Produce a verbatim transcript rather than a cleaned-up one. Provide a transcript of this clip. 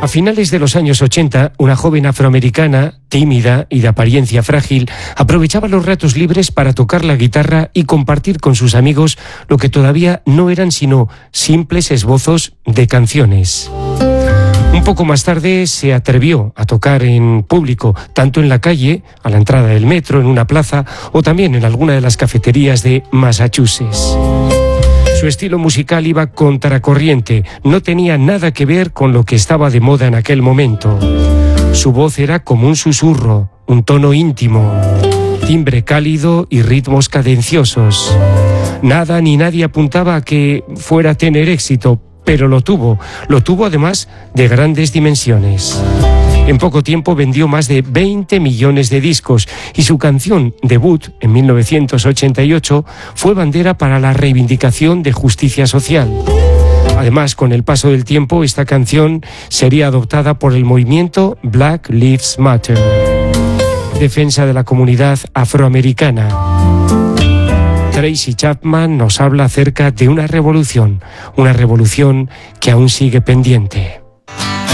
A finales de los años ochenta, una joven afroamericana, tímida y de apariencia frágil, aprovechaba los ratos libres para tocar la guitarra y compartir con sus amigos lo que todavía no eran sino simples esbozos de canciones. Un poco más tarde se atrevió a tocar en público, tanto en la calle, a la entrada del metro, en una plaza, o también en alguna de las cafeterías de Massachusetts. Su estilo musical iba contracorriente, no tenía nada que ver con lo que estaba de moda en aquel momento. Su voz era como un susurro, un tono íntimo, timbre cálido y ritmos cadenciosos. Nada ni nadie apuntaba a que fuera a tener éxito, pero lo tuvo, lo tuvo además de grandes dimensiones. En poco tiempo vendió más de veinte millones de discos y su canción debut, en mil novecientos ochenta y ocho, fue bandera para la reivindicación de justicia social. Además, con el paso del tiempo, esta canción sería adoptada por el movimiento Black Lives Matter, defensa de la comunidad afroamericana. Tracy Chapman nos habla acerca de una revolución, una revolución que aún sigue pendiente.